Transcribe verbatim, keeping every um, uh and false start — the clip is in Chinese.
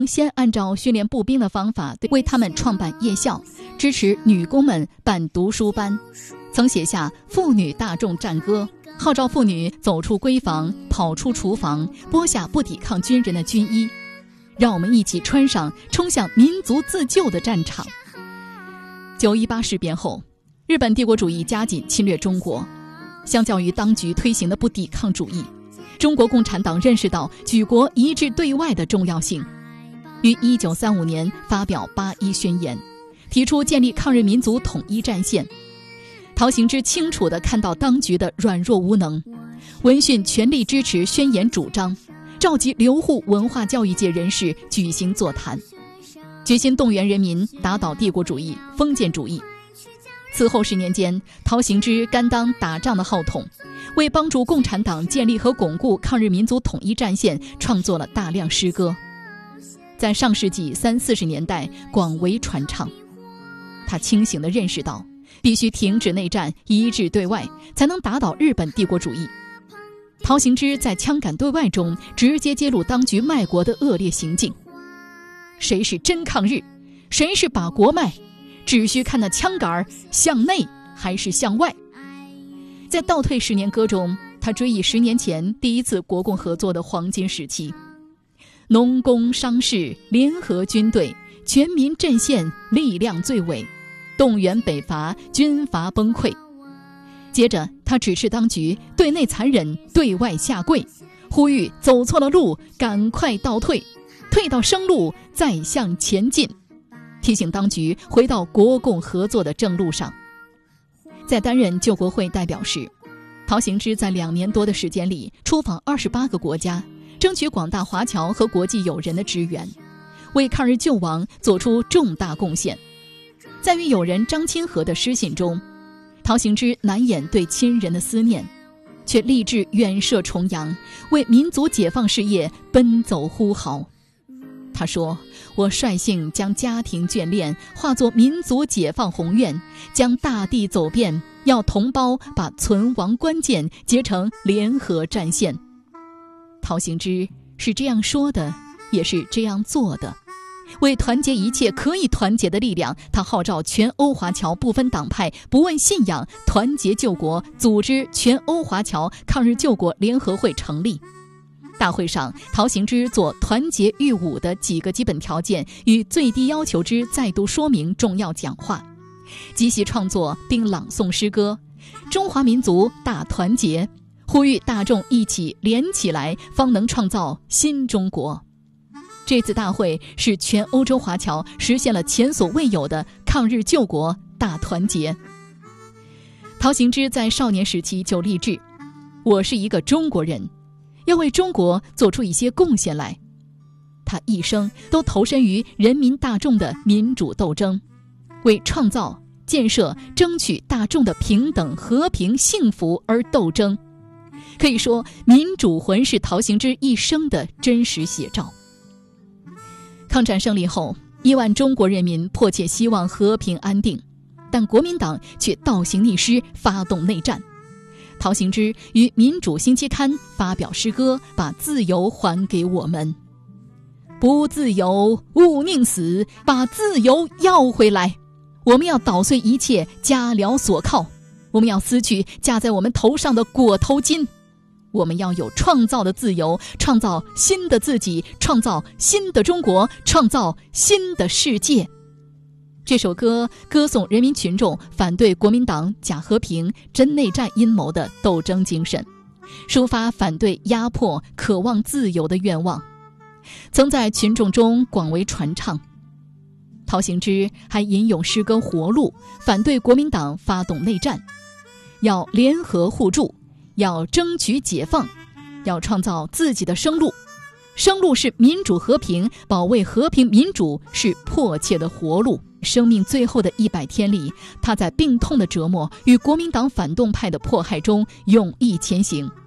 先按照训练步兵的方法为他们创办夜校，支持女工们办读书班，曾写下妇女大众战歌，号召妇女走出闺房，跑出厨房，剥下不抵抗军人的军衣，让我们一起穿上，冲向民族自救的战场。九一八事变后，日本帝国主义加紧侵略中国，相较于当局推行的不抵抗主义，中国共产党认识到举国一致对外的重要性，于一九三五年发表八一宣言，提出建立抗日民族统一战线。陶行知清楚地看到当局的软弱无能，闻讯全力支持宣言主张，召集留沪文化教育界人士举行座谈，决心动员人民打倒帝国主义、封建主义。此后十年间，陶行知甘当打仗的号筒，为帮助共产党建立和巩固抗日民族统一战线创作了大量诗歌，在上世纪三四十年代广为传唱。他清醒地认识到，必须停止内战，一致对外，才能打倒日本帝国主义。陶行知在《枪杆对外》中直接揭露当局卖国的恶劣行径。谁是真抗日？谁是把国卖？只需看那枪杆向内还是向外。在倒退十年歌中，他追忆十年前第一次国共合作的黄金时期，农工商士联合军队，全民阵线力量最伟，动员北伐，军阀崩溃。接着他指示当局对内残忍，对外下跪，呼吁走错了路赶快倒退，退到生路再向前进，提醒当局回到国共合作的正路上。在担任救国会代表时，陶行知在两年多的时间里出访二十八个国家，争取广大华侨和国际友人的支援，为抗日救亡做出重大贡献。在与友人张钦和的诗信中，陶行知难掩对亲人的思念，却立志远涉重洋，为民族解放事业奔走呼号。他说，我率性将家庭眷恋化作民族解放宏愿，将大地走遍，要同胞把存亡关键结成联合战线。陶行知是这样说的，也是这样做的。为团结一切可以团结的力量，他号召全欧华侨不分党派，不问信仰，团结救国，组织全欧华侨抗日救国联合会成立。大会上，陶行知作团结御侮的几个基本条件与最低要求之再度说明重要讲话，即席创作并朗诵诗歌《中华民族大团结》，呼吁大众一起连起来，方能创造新中国。这次大会使全欧洲华侨实现了前所未有的抗日救国大团结。陶行知在少年时期就立志，我是一个中国人，要为中国做出一些贡献来。他一生都投身于人民大众的民主斗争，为创造、建设、争取大众的平等、和平、幸福而斗争。可以说，民主魂是陶行知一生的真实写照。抗战胜利后，亿万中国人民迫切希望和平安定，但国民党却倒行逆施，发动内战。陶行知于《民主星期刊》发表诗歌，把自由还给我们。不自由，勿宁死，把自由要回来。我们要捣碎一切家寮所靠，我们要撕去架在我们头上的裹头巾。我们要有创造的自由，创造新的自己，创造新的中国，创造新的世界。这首歌歌颂人民群众反对国民党假和平、真内战阴谋的斗争精神，抒发反对压迫、渴望自由的愿望，曾在群众中广为传唱。陶行知还引用诗歌活路，反对国民党发动内战，要联合互助，要争取解放，要创造自己的生路。生路是民主和平，保卫和平民主是迫切的活路。生命最后的一百天里，他在病痛的折磨与国民党反动派的迫害中勇毅前行。